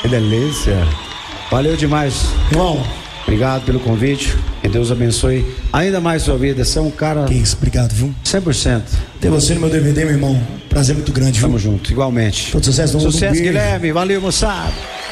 Que delícia. Valeu demais. Irmão, obrigado pelo convite. Que Deus abençoe ainda mais sua vida. Você é um cara... Que isso, obrigado, viu? 100%. Ter você no meu DVD, meu irmão. Prazer muito grande, viu? Tamo junto, igualmente. Todo sucesso no mundo. Sucesso, Guilherme. Valeu, moçada.